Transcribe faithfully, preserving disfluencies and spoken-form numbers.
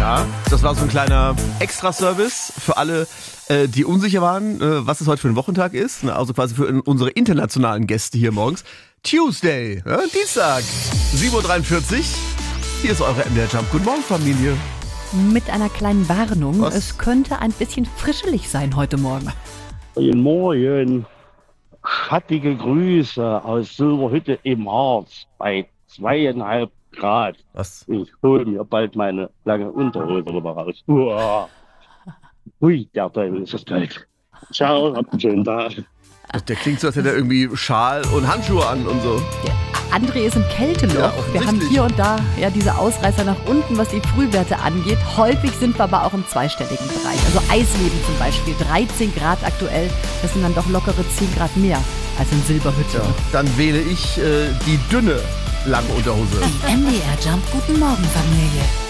Ja, das war so ein kleiner Extraservice für alle, äh, die unsicher waren, äh, was es heute für ein Wochentag ist. Ne? Also quasi für in, unsere internationalen Gäste hier morgens. Tuesday, ja, Dienstag, sieben Uhr dreiundvierzig. Hier ist eure M D R Jump. Guten Morgen, Familie. Mit einer kleinen Warnung. Was? Es könnte ein bisschen frischelig sein heute Morgen. Guten Morgen. Schattige Grüße aus Silberhütte im Harz bei zweieinhalb Grad. Was? Ich hole mir bald meine lange Unterhose wieder raus. Uah. Ui, der Teufel ist das kalt. Ciao, habt einen schönen Tag. Der klingt so, als hätte er irgendwie Schal und Handschuhe an und so. Der André ist im Kälteloch. Ja, wir haben offensichtlich. hier und da ja diese Ausreißer nach unten, was die Frühwerte angeht. Häufig sind wir aber auch im zweistelligen Bereich. Also Eisleben zum Beispiel, dreizehn Grad aktuell. Das sind dann doch lockere zehn Grad mehr als in Silberhütte. Ja, dann wähle ich äh, die dünne lange Unterhose. Die M D R Jump Guten Morgen Familie.